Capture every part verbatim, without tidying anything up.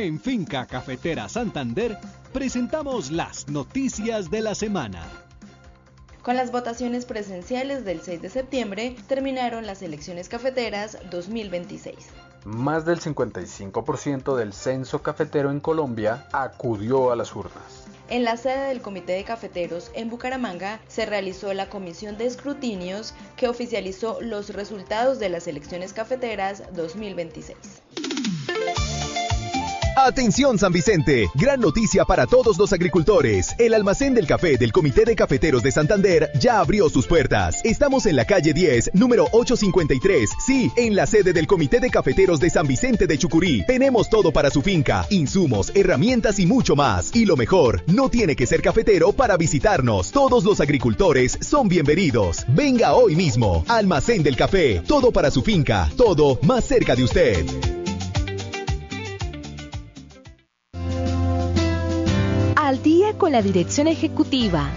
En Finca Cafetera Santander presentamos las noticias de la semana. Con las votaciones presenciales del seis de septiembre terminaron las elecciones cafeteras dos mil veintiséis. Más del cincuenta y cinco por ciento del censo cafetero en Colombia acudió a las urnas. En la sede del Comité de Cafeteros en Bucaramanga se realizó la comisión de escrutinios que oficializó los resultados de las elecciones cafeteras dos mil veintiséis. Atención San Vicente, gran noticia para todos los agricultores. El almacén del café del Comité de Cafeteros de Santander ya abrió sus puertas. Estamos en la calle diez, número ochocientos cincuenta y tres. Sí, en la sede del Comité de Cafeteros de San Vicente de Chucurí. Tenemos todo para su finca, insumos, herramientas y mucho más. Y lo mejor, no tiene que ser cafetero para visitarnos. Todos los agricultores son bienvenidos. Venga hoy mismo. Almacén del café, todo para su finca, todo más cerca de usted. Al día con la dirección ejecutiva.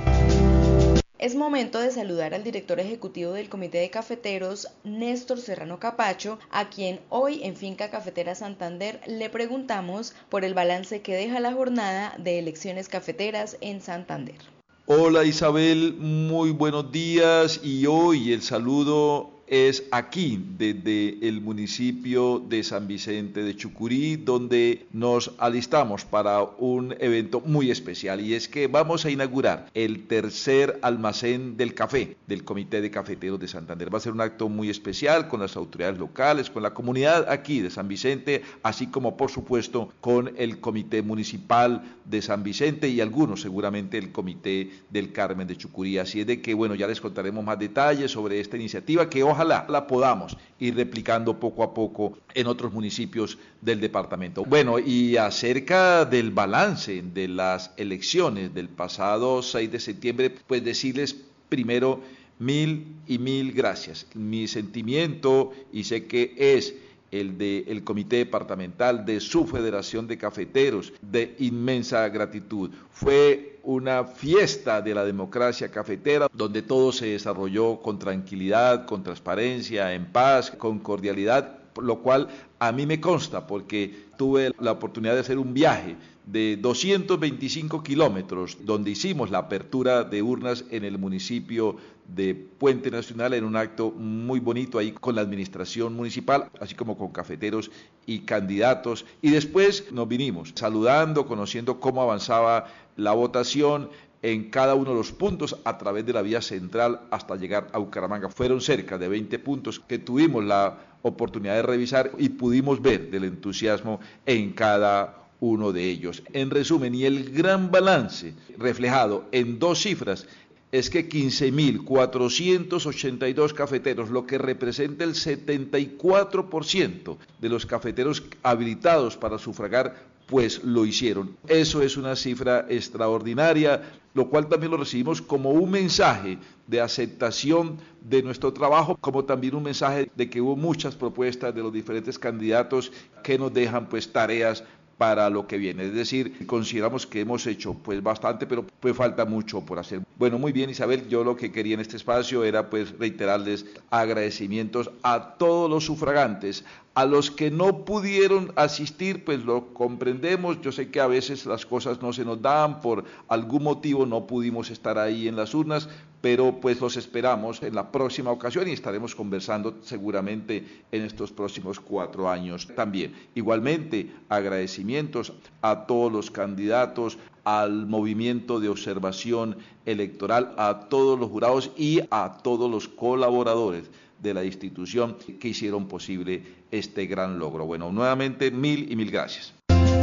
Es momento de saludar al director ejecutivo del Comité de Cafeteros, Néstor Serrano Capacho, a quien hoy en Finca Cafetera Santander le preguntamos por el balance que deja la jornada de elecciones cafeteras en Santander. Hola Isabel, muy buenos días y hoy el saludo es aquí, desde el municipio de San Vicente de Chucurí, donde nos alistamos para un evento muy especial, y es que vamos a inaugurar el tercer almacén del café del Comité de Cafeteros de Santander. Va a ser un acto muy especial con las autoridades locales, con la comunidad aquí de San Vicente, así como por supuesto con el Comité Municipal de San Vicente y algunos seguramente el Comité del Carmen de Chucurí. Así es de que bueno, ya les contaremos más detalles sobre esta iniciativa que ojalá Ojalá la podamos ir replicando poco a poco en otros municipios del departamento. Bueno, y acerca del balance de las elecciones del pasado seis de septiembre, pues decirles primero mil y mil gracias. Mi sentimiento, y sé que es el del Comité Departamental, de su Federación de Cafeteros, de inmensa gratitud. Fue una fiesta de la democracia cafetera, donde todo se desarrolló con tranquilidad, con transparencia, en paz, con cordialidad, lo cual a mí me consta porque tuve la oportunidad de hacer un viaje de doscientos veinticinco kilómetros, donde hicimos la apertura de urnas en el municipio de Puente Nacional, en un acto muy bonito ahí con la administración municipal, así como con cafeteros y candidatos, y después nos vinimos saludando, conociendo cómo avanzaba la votación en cada uno de los puntos a través de la vía central hasta llegar a Bucaramanga. Fueron cerca de veinte puntos que tuvimos la oportunidad de revisar y pudimos ver del entusiasmo en cada uno de ellos. En resumen, y el gran balance reflejado en dos cifras es que quince mil cuatrocientos ochenta y dos cafeteros, lo que representa el setenta y cuatro por ciento de los cafeteros habilitados para sufragar, pues lo hicieron. Eso es una cifra extraordinaria, lo cual también lo recibimos como un mensaje de aceptación de nuestro trabajo, como también un mensaje de que hubo muchas propuestas de los diferentes candidatos que nos dejan pues tareas para lo que viene. Es decir, consideramos que hemos hecho pues bastante, pero pues falta mucho por hacer. Bueno, muy bien Isabel, yo lo que quería en este espacio era pues reiterarles agradecimientos a todos los sufragantes. A los que no pudieron asistir, pues lo comprendemos. Yo sé que a veces las cosas no se nos dan, por algún motivo no pudimos estar ahí en las urnas, pero pues los esperamos en la próxima ocasión y estaremos conversando seguramente en estos próximos cuatro años también. Igualmente, agradecimientos a todos los candidatos, al movimiento de observación electoral, a todos los jurados y a todos los colaboradores de la institución que hicieron posible este gran logro. Bueno, nuevamente mil y mil gracias.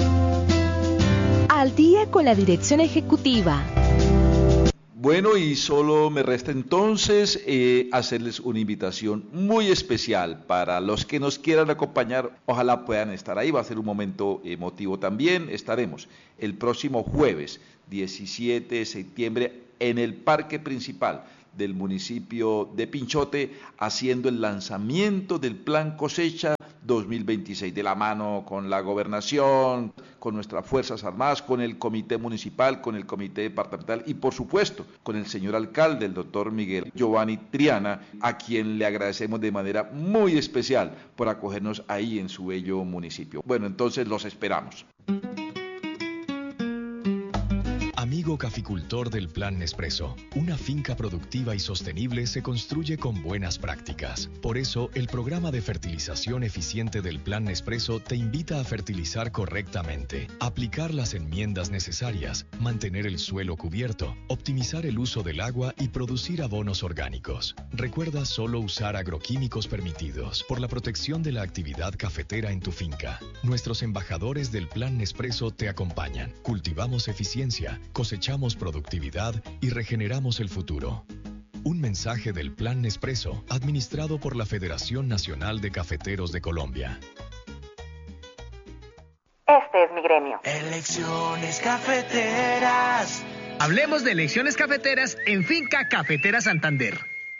Al día con la dirección ejecutiva. Bueno, y solo me resta entonces eh, hacerles una invitación muy especial para los que nos quieran acompañar. Ojalá puedan estar ahí, va a ser un momento emotivo también. Estaremos el próximo jueves diecisiete de septiembre en el parque principal del municipio de Pinchote, haciendo el lanzamiento del Plan Cosecha dos mil veintiséis, de la mano con la gobernación, con nuestras Fuerzas Armadas, con el comité municipal, con el comité departamental y por supuesto con el señor alcalde, el doctor Miguel Giovanni Triana, a quien le agradecemos de manera muy especial por acogernos ahí en su bello municipio. Bueno, entonces los esperamos. Amigo caficultor del Plan Nespresso, una finca productiva y sostenible se construye con buenas prácticas. Por eso, el programa de fertilización eficiente del Plan Nespresso te invita a fertilizar correctamente, aplicar las enmiendas necesarias, mantener el suelo cubierto, optimizar el uso del agua y producir abonos orgánicos. Recuerda solo usar agroquímicos permitidos por la protección de la actividad cafetera en tu finca. Nuestros embajadores del Plan Nespresso te acompañan. Cultivamos eficiencia, cosechamos productividad y regeneramos el futuro. Un mensaje del Plan Nespresso, administrado por la Federación Nacional de Cafeteros de Colombia. Este es mi gremio. Elecciones cafeteras. Hablemos de elecciones cafeteras en Finca Cafetera Santander.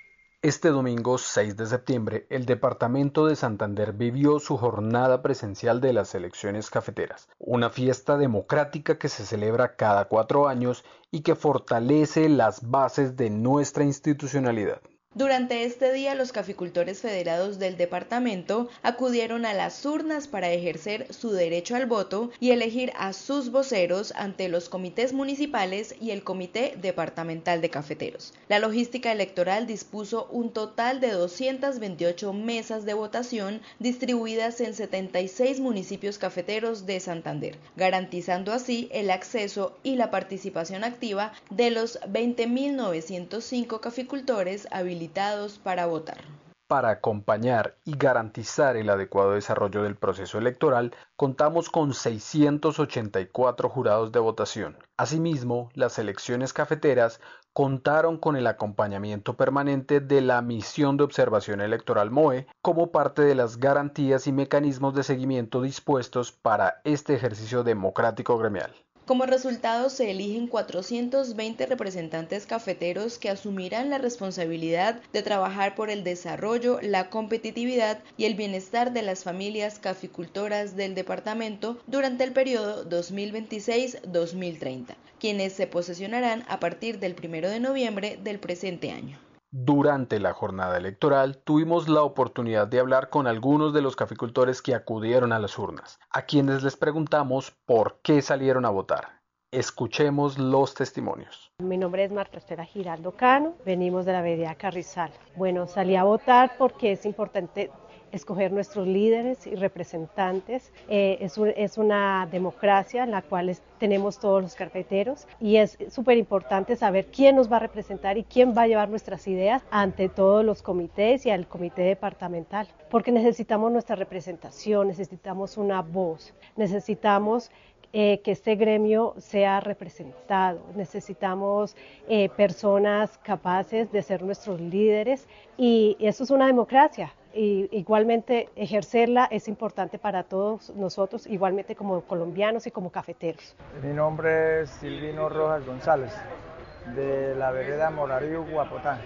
Este domingo seis de septiembre, el departamento de Santander vivió su jornada presencial de las elecciones cafeteras, una fiesta democrática que se celebra cada cuatro años y que fortalece las bases de nuestra institucionalidad. Durante este día, los caficultores federados del departamento acudieron a las urnas para ejercer su derecho al voto y elegir a sus voceros ante los comités municipales y el comité departamental de cafeteros. La logística electoral dispuso un total de doscientas veintiocho mesas de votación distribuidas en setenta y seis municipios cafeteros de Santander, garantizando así el acceso y la participación activa de los veinte mil novecientos cinco caficultores habilitados para votar. Para acompañar y garantizar el adecuado desarrollo del proceso electoral, contamos con seiscientos ochenta y cuatro jurados de votación. Asimismo, las elecciones cafeteras contaron con el acompañamiento permanente de la Misión de Observación Electoral M O E como parte de las garantías y mecanismos de seguimiento dispuestos para este ejercicio democrático gremial. Como resultado, se eligen cuatrocientos veinte representantes cafeteros que asumirán la responsabilidad de trabajar por el desarrollo, la competitividad y el bienestar de las familias caficultoras del departamento durante el periodo dos mil veintiséis a dos mil treinta, quienes se posesionarán a partir del primero de noviembre del presente año. Durante la jornada electoral tuvimos la oportunidad de hablar con algunos de los caficultores que acudieron a las urnas, a quienes les preguntamos por qué salieron a votar. Escuchemos los testimonios. Mi nombre es Marta Estela Giraldo Cano, venimos de la vereda Carrizal. Bueno, salí a votar porque es importante escoger nuestros líderes y representantes. Eh, es, un, es una democracia en la cual es, tenemos todos los cafeteros y es súper importante saber quién nos va a representar y quién va a llevar nuestras ideas ante todos los comités y al comité departamental, porque necesitamos nuestra representación, necesitamos una voz, necesitamos Eh, que este gremio sea representado, necesitamos eh, personas capaces de ser nuestros líderes y eso es una democracia y igualmente ejercerla es importante para todos nosotros, igualmente como colombianos y como cafeteros. Mi nombre es Silvino Rojas González, de la vereda Morarío, Guapotá.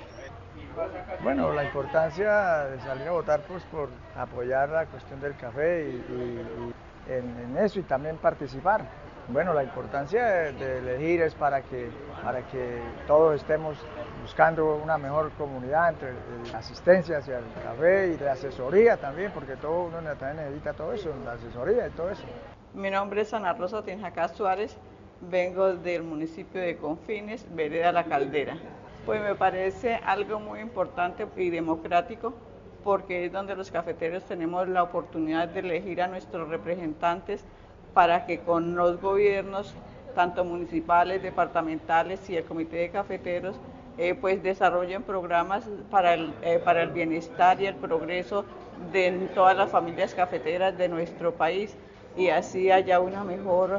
Bueno, la importancia de salir a votar pues por apoyar la cuestión del café y, y, y En, en eso y también participar. Bueno, la importancia de, de elegir es para que, para que todos estemos buscando una mejor comunidad entre la asistencia hacia el café y la asesoría también, porque todo uno también necesita todo eso, la asesoría y todo eso. Mi nombre es Ana Rosa Tinjacá Suárez, vengo del municipio de Confines, vereda La Caldera. Pues me parece algo muy importante y democrático, porque es donde los cafeteros tenemos la oportunidad de elegir a nuestros representantes para que con los gobiernos, tanto municipales, departamentales y el comité de cafeteros, eh, pues desarrollen programas para el, eh, para el bienestar y el progreso de todas las familias cafeteras de nuestro país y así haya una mejor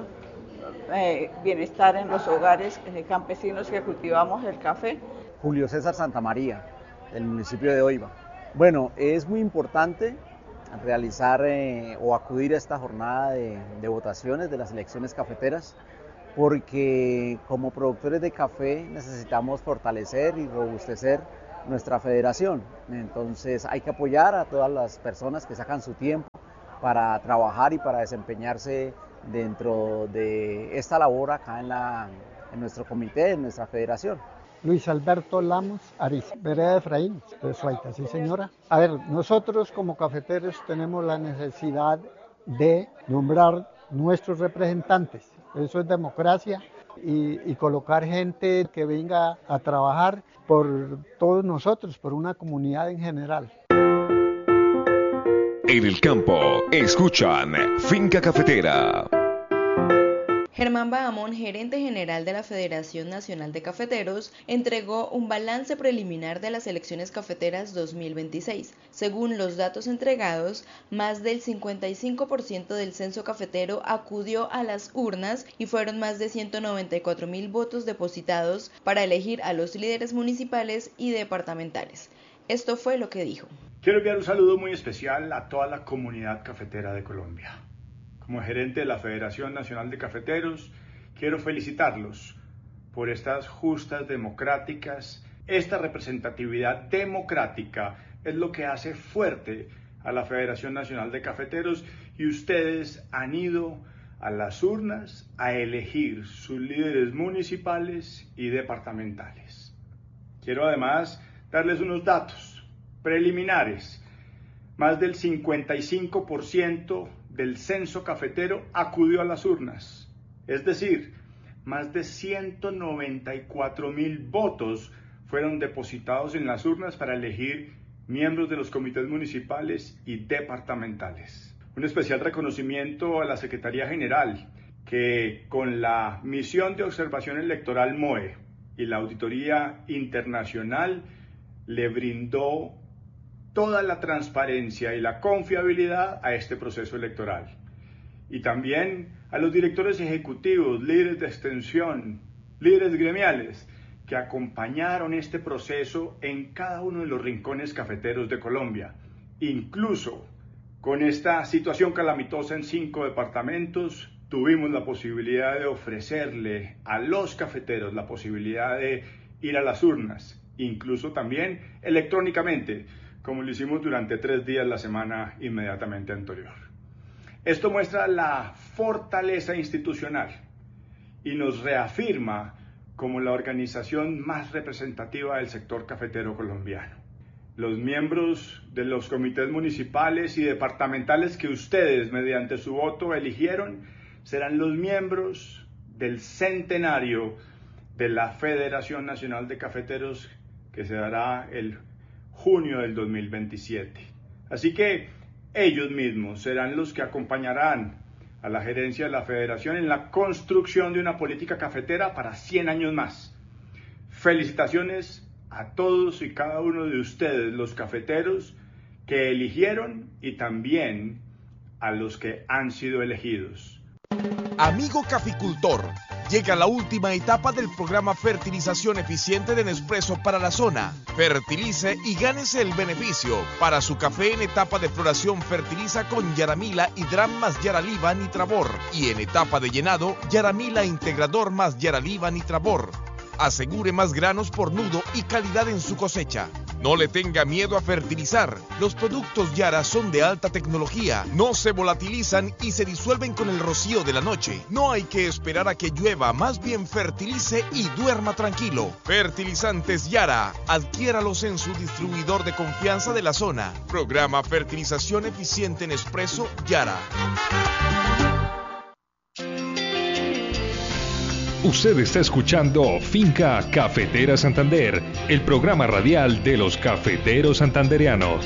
eh, bienestar en los hogares eh, campesinos que cultivamos el café. Julio César Santamaría, del municipio de Oiva. Bueno, es muy importante realizar eh, o acudir a esta jornada de, de votaciones de las elecciones cafeteras porque como productores de café necesitamos fortalecer y robustecer nuestra federación. Entonces hay que apoyar a todas las personas que sacan su tiempo para trabajar y para desempeñarse dentro de esta labor acá en, la, en nuestro comité, en nuestra federación. Luis Alberto Lamos Ariza, vereda de Efraín, de Suaita, sí señora. A ver, nosotros como cafeteros tenemos la necesidad de nombrar nuestros representantes. Eso es democracia y, y colocar gente que venga a trabajar por todos nosotros, por una comunidad en general. En el campo, escuchan Finca Cafetera. Germán Bahamón, gerente general de la Federación Nacional de Cafeteros, entregó un balance preliminar de las elecciones cafeteras dos mil veintiséis. Según los datos entregados, más del cincuenta y cinco por ciento del censo cafetero acudió a las urnas y fueron más de ciento noventa y cuatro mil votos depositados para elegir a los líderes municipales y departamentales. Esto fue lo que dijo. Quiero enviar un saludo muy especial a toda la comunidad cafetera de Colombia. Como gerente de la Federación Nacional de Cafeteros, quiero felicitarlos por estas justas democráticas. Esta representatividad democrática es lo que hace fuerte a la Federación Nacional de Cafeteros y ustedes han ido a las urnas a elegir sus líderes municipales y departamentales. Quiero además darles unos datos preliminares. Más del cincuenta y cinco por ciento del censo cafetero acudió a las urnas, es decir, más de ciento noventa y cuatro mil votos fueron depositados en las urnas para elegir miembros de los comités municipales y departamentales. Un especial reconocimiento a la Secretaría General, que con la misión de observación electoral M O E y la auditoría internacional le brindó toda la transparencia y la confiabilidad a este proceso electoral. Y también a los directores ejecutivos, líderes de extensión, líderes gremiales, que acompañaron este proceso en cada uno de los rincones cafeteros de Colombia. Incluso con esta situación calamitosa en cinco departamentos, tuvimos la posibilidad de ofrecerle a los cafeteros la posibilidad de ir a las urnas, incluso también electrónicamente, como lo hicimos durante tres días la semana inmediatamente anterior. Esto muestra la fortaleza institucional y nos reafirma como la organización más representativa del sector cafetero colombiano. Los miembros de los comités municipales y departamentales que ustedes, mediante su voto, eligieron, serán los miembros del centenario de la Federación Nacional de Cafeteros, que se dará el junio del dos mil veintisiete. Así que ellos mismos serán los que acompañarán a la gerencia de la Federación en la construcción de una política cafetera para cien años más. Felicitaciones a todos y cada uno de ustedes, los cafeteros que eligieron, y también a los que han sido elegidos. Amigo caficultor, llega la última etapa del programa Fertilización Eficiente de Nespresso para la zona. Fertilice y gánese el beneficio. Para su café en etapa de floración, fertiliza con Yaramila Hidram más Yaraliva Nitravor. Y en etapa de llenado, Yaramila Integrador más Yaraliva Nitravor. Asegure más granos por nudo y calidad en su cosecha. No le tenga miedo a fertilizar. Los productos Yara son de alta tecnología, no se volatilizan y se disuelven con el rocío de la noche. No hay que esperar a que llueva, más bien fertilice y duerma tranquilo. Fertilizantes Yara, adquiéralos en su distribuidor de confianza de la zona. Programa Fertilización Eficiente Nespresso Yara. Usted está escuchando Finca Cafetera Santander, el programa radial de los cafeteros santandereanos.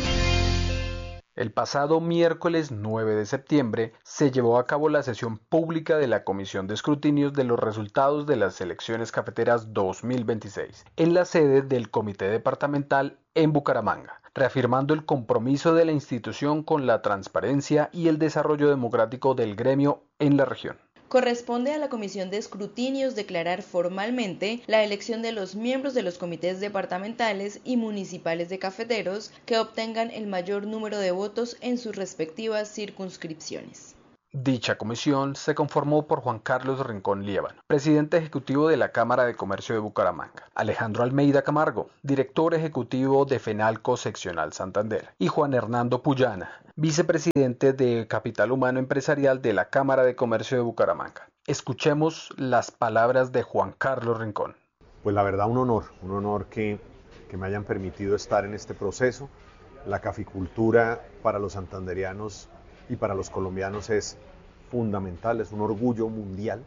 El pasado miércoles nueve de septiembre se llevó a cabo la sesión pública de la Comisión de Escrutinios de los resultados de las elecciones cafeteras dos mil veintiséis, en la sede del Comité Departamental en Bucaramanga, reafirmando el compromiso de la institución con la transparencia y el desarrollo democrático del gremio en la región. Corresponde a la Comisión de Escrutinios declarar formalmente la elección de los miembros de los comités departamentales y municipales de cafeteros que obtengan el mayor número de votos en sus respectivas circunscripciones. Dicha comisión se conformó por Juan Carlos Rincón Líbano, presidente ejecutivo de la Cámara de Comercio de Bucaramanga, Alejandro Almeida Camargo, director ejecutivo de FENALCO Seccional Santander, y Juan Hernando Puyana, vicepresidente de Capital Humano Empresarial de la Cámara de Comercio de Bucaramanga. Escuchemos las palabras de Juan Carlos Rincón. Pues la verdad un honor, un honor que, que me hayan permitido estar en este proceso. La caficultura para los santanderianos y para los colombianos es fundamental, es un orgullo mundial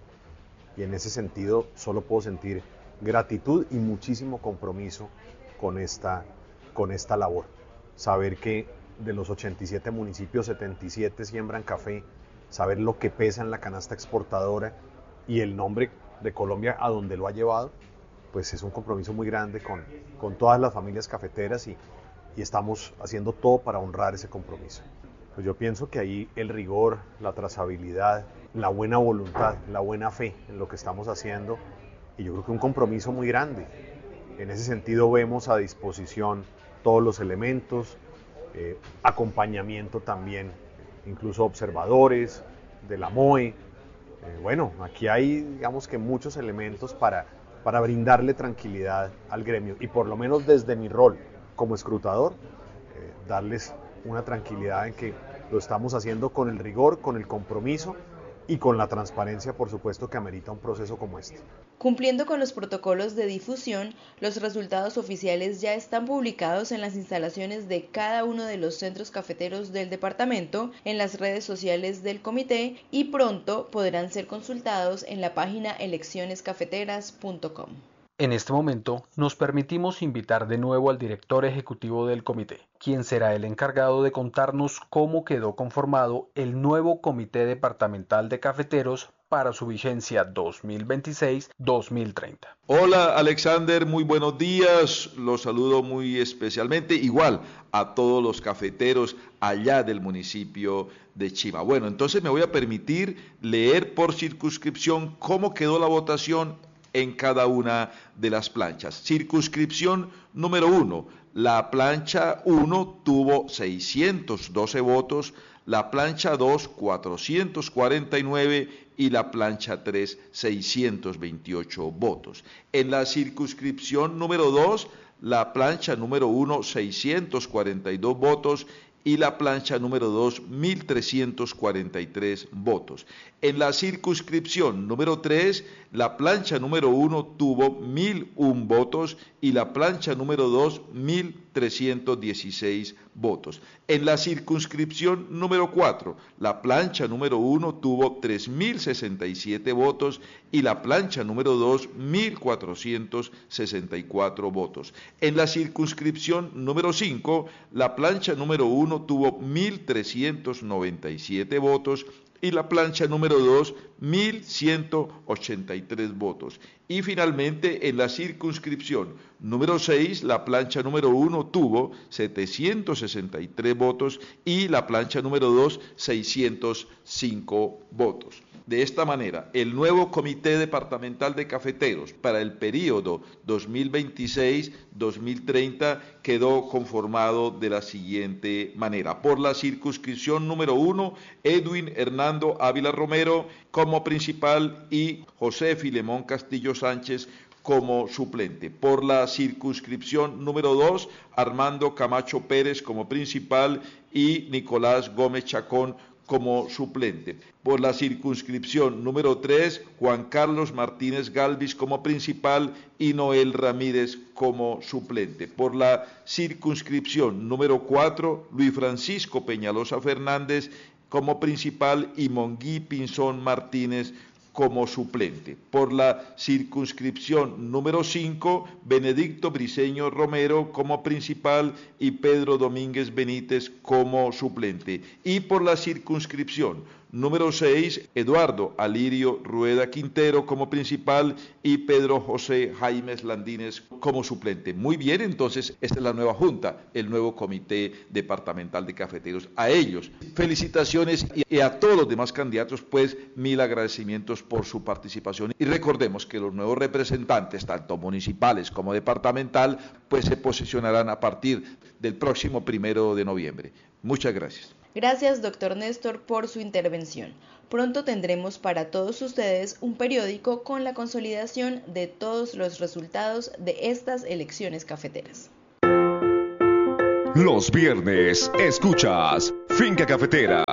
y en ese sentido solo puedo sentir gratitud y muchísimo compromiso con esta, con esta labor. Saber que de los ochenta y siete municipios, setenta y siete siembran café, saber lo que pesa en la canasta exportadora y el nombre de Colombia a donde lo ha llevado, pues es un compromiso muy grande con, con todas las familias cafeteras y, y estamos haciendo todo para honrar ese compromiso. Pues yo pienso que ahí el rigor, la trazabilidad, la buena voluntad, la buena fe en lo que estamos haciendo y yo creo que un compromiso muy grande. En ese sentido vemos a disposición todos los elementos, eh, acompañamiento también, incluso observadores de la M O E. Eh, bueno, aquí hay digamos que muchos elementos para, para brindarle tranquilidad al gremio y por lo menos desde mi rol como escrutador, eh, darles una tranquilidad en que lo estamos haciendo con el rigor, con el compromiso y con la transparencia, por supuesto, que amerita un proceso como este. Cumpliendo con los protocolos de difusión, los resultados oficiales ya están publicados en las instalaciones de cada uno de los centros cafeteros del departamento, en las redes sociales del comité y pronto podrán ser consultados en la página elecciones cafeteras punto com. En este momento nos permitimos invitar de nuevo al director ejecutivo del comité, quien será el encargado de contarnos cómo quedó conformado el nuevo Comité Departamental de Cafeteros para su vigencia dos mil veintiséis dos mil treinta. Hola Alexander, muy buenos días, los saludo muy especialmente, igual a todos los cafeteros allá del municipio de Chima. Bueno, entonces me voy a permitir leer por circunscripción cómo quedó la votación en cada una de las planchas. Circunscripción número uno, la plancha uno tuvo seiscientos doce votos, la plancha dos cuatrocientos cuarenta y nueve y la plancha tres seiscientos veintiocho votos. En la circunscripción número dos, la plancha número uno seiscientos cuarenta y dos votos y la plancha número dos, mil trescientos cuarenta y tres votos. En la circunscripción número tres, la plancha número uno tuvo mil uno votos y la plancha número dos, mil trescientos dieciséis votos. En la circunscripción número cuatro, la plancha número uno tuvo tres mil sesenta y siete votos y la plancha número dos, mil cuatrocientos sesenta y cuatro votos. En la circunscripción número cinco, la plancha número uno tuvo mil trescientos noventa y siete votos y la plancha número dos, mil ciento ochenta y tres votos. Y finalmente, en la circunscripción número seis, la plancha número uno tuvo setecientos sesenta y tres votos y la plancha número dos, seiscientos cinco votos. De esta manera, el nuevo Comité Departamental de Cafeteros para el período dos mil veintiséis dos mil treinta quedó conformado de la siguiente manera. Por la circunscripción número uno, Edwin Hernando Ávila Romero como principal y José Filemón Castillo Sánchez como suplente. Por la circunscripción número dos, Armando Camacho Pérez como principal y Nicolás Gómez Chacón como suplente. Por la circunscripción número tres, Juan Carlos Martínez Galvis como principal y Noel Ramírez como suplente. Por la circunscripción número cuatro, Luis Francisco Peñalosa Fernández como principal y Monguí Pinzón Martínez como suplente. Por la circunscripción número cinco, Benedicto Briceño Romero como principal y Pedro Domínguez Benítez como suplente. Y por la circunscripción número seis, Eduardo Alirio Rueda Quintero como principal y Pedro José Jaimes Landines como suplente. Muy bien, entonces esta es la nueva junta, el nuevo Comité Departamental de Cafeteros. A ellos, felicitaciones y a todos los demás candidatos, pues mil agradecimientos por su participación. Y recordemos que los nuevos representantes, tanto municipales como departamental, pues se posicionarán a partir del próximo primero de noviembre. Muchas gracias. Gracias, doctor Néstor, por su intervención. Pronto tendremos para todos ustedes un periódico con la consolidación de todos los resultados de estas elecciones cafeteras. Los viernes escuchas Finca Cafetera.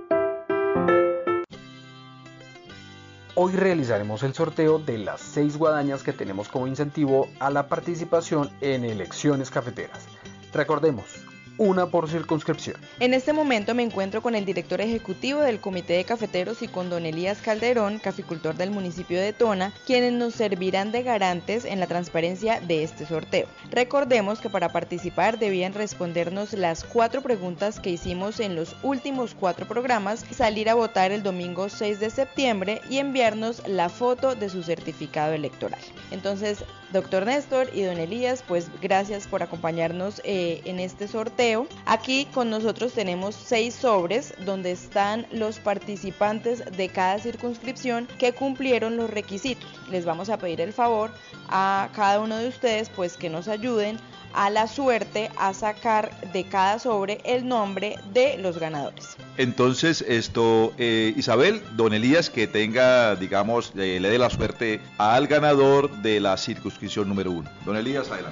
Hoy realizaremos el sorteo de las seis guadañas que tenemos como incentivo a la participación en elecciones cafeteras. Recordemos, una por circunscripción. En este momento me encuentro con el director ejecutivo del Comité de Cafeteros y con don Elías Calderón, caficultor del municipio de Tona, quienes nos servirán de garantes en la transparencia de este sorteo. Recordemos que para participar debían respondernos las cuatro preguntas que hicimos en los últimos cuatro programas, salir a votar el domingo seis de septiembre y enviarnos la foto de su certificado electoral. Entonces, doctor Néstor y don Elías, pues gracias por acompañarnos eh, en este sorteo. Aquí con nosotros tenemos seis sobres donde están los participantes de cada circunscripción que cumplieron los requisitos. Les vamos a pedir el favor a cada uno de ustedes pues que nos ayuden a la suerte a sacar de cada sobre el nombre de los ganadores. Entonces, esto, eh, Isabel, don Elías, que tenga, digamos, eh, le dé la suerte al ganador de la circunscripción número uno. Don Elías, adelante.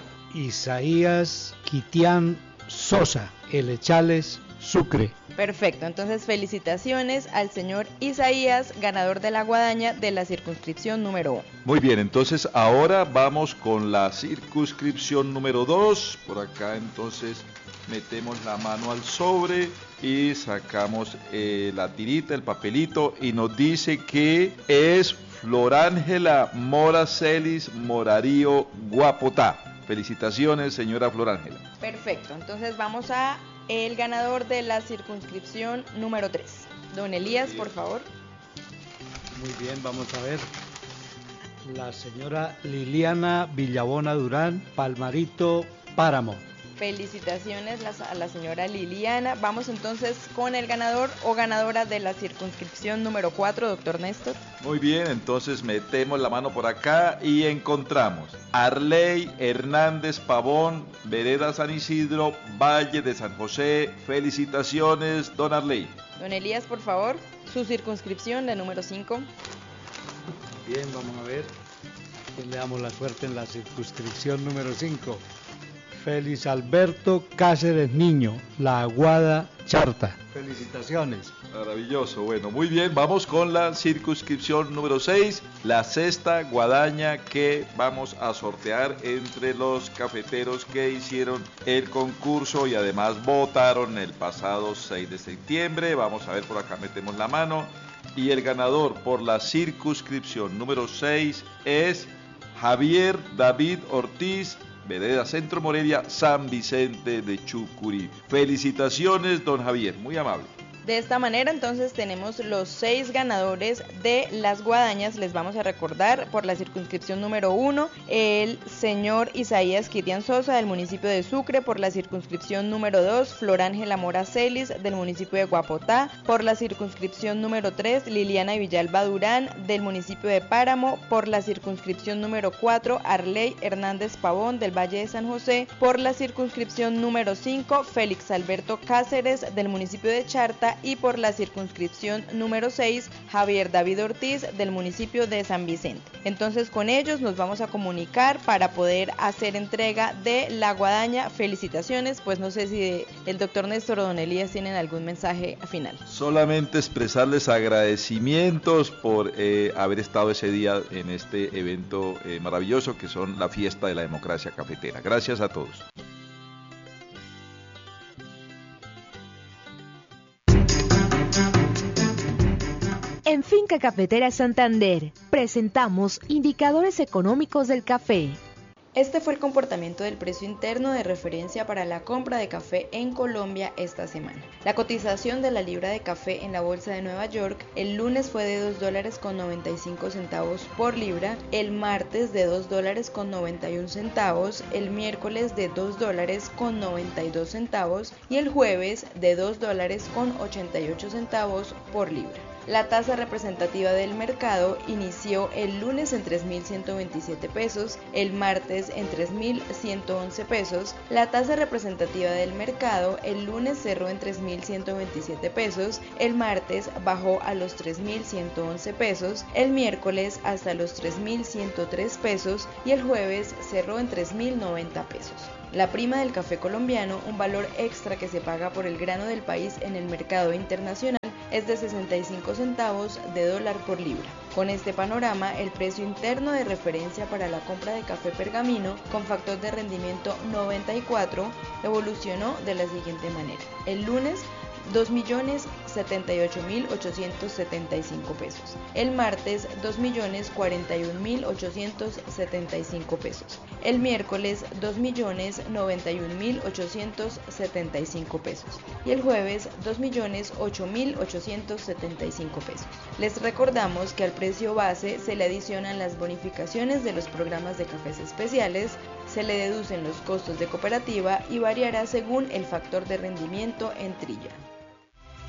Isaías Quitián Sosa, Elechales, Sucre. Perfecto, entonces felicitaciones al señor Isaías, ganador de la guadaña de la circunscripción número uno. Muy bien, entonces ahora vamos con la circunscripción número dos. Por acá entonces metemos la mano al sobre y sacamos eh, la tirita, el papelito, y nos dice que es Florángela Mora Celis Morarío Guapotá. Felicitaciones, señora Florángela. Perfecto, entonces vamos a el ganador de la circunscripción número tres. Don Elías, por favor. Muy bien, vamos a ver. La señora Liliana Villabona Durán, Palmarito, Páramo. Felicitaciones a la señora Liliana. Vamos entonces con el ganador o ganadora de la circunscripción número cuatro, doctor Néstor. Muy bien, entonces metemos la mano por acá y encontramos Arley Hernández Pavón, Vereda San Isidro, Valle de San José. Felicitaciones, don Arley. Don Elías, por favor, su circunscripción, la número cinco. Bien, vamos a ver quién le damos la suerte en la circunscripción número cinco. Félix Alberto Cáceres Niño, La Aguada, Charta. Felicitaciones. Maravilloso, bueno, muy bien, vamos con la circunscripción número seis, la sexta guadaña que vamos a sortear entre los cafeteros que hicieron el concurso y además votaron el pasado seis de septiembre. Vamos a ver, por acá metemos la mano y el ganador por la circunscripción número seis es Javier David Ortiz, Vereda Centro Morelia, San Vicente de Chucurí. Felicitaciones, don Javier, muy amable. De esta manera entonces tenemos los seis ganadores de las guadañas. Les vamos a recordar por la circunscripción número uno, el señor Isaías Quitián Sosa del municipio de Sucre; por la circunscripción número dos, Florángela Mora Celis del municipio de Guapotá; por la circunscripción número tres, Liliana Villalba Durán del municipio de Páramo; por la circunscripción número cuatro, Arley Hernández Pavón del Valle de San José; por la circunscripción número cinco, Félix Alberto Cáceres del municipio de Charta; y por la circunscripción número seis, Javier David Ortiz del municipio de San Vicente. Entonces con ellos nos vamos a comunicar para poder hacer entrega de la guadaña. Felicitaciones, pues no sé si el doctor Néstor o don Elías tienen algún mensaje final. Solamente expresarles agradecimientos por eh, haber estado ese día en este evento eh, maravilloso que son la fiesta de la democracia cafetera. Gracias a todos. En Finca Cafetera Santander, presentamos indicadores económicos del café. Este fue el comportamiento del precio interno de referencia para la compra de café en Colombia esta semana. La cotización de la libra de café en la bolsa de Nueva York el lunes fue de dos dólares con noventa y cinco centavos por libra, el martes de dos dólares con noventa y un centavos, el miércoles de dos dólares con noventa y dos centavos y el jueves de dos dólares con ochenta y ocho centavos por libra. La tasa representativa del mercado inició el lunes en tres mil ciento veintisiete pesos, el martes en tres mil ciento once pesos. La tasa representativa del mercado el lunes cerró en tres mil ciento veintisiete pesos, el martes bajó a los tres mil ciento once pesos, el miércoles hasta los tres mil ciento tres pesos y el jueves cerró en tres mil noventa pesos. La prima del café colombiano, un valor extra que se paga por el grano del país en el mercado internacional, es de sesenta y cinco centavos de dólar por libra. Con este panorama, el precio interno de referencia para la compra de café pergamino con factor de rendimiento noventa y cuatro evolucionó de la siguiente manera. El lunes, dos millones setenta y ocho mil ochocientos setenta y cinco pesos. El martes, dos millones cuarenta y un mil ochocientos setenta y cinco pesos. El miércoles, dos millones noventa y un mil ochocientos setenta y cinco pesos. Y el jueves, dos millones ocho mil ochocientos setenta y cinco pesos. Les recordamos que al precio base se le adicionan las bonificaciones de los programas de cafés especiales, se le deducen los costos de cooperativa y variará según el factor de rendimiento en trilla.